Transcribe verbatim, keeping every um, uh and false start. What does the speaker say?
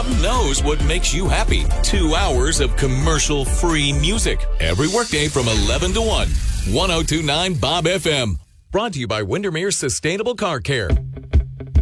knows what makes you happy. Two hours of commercial-free music every workday from eleven to one. ten twenty-nine Bob F M. Brought to you by Windermere Sustainable Car Care.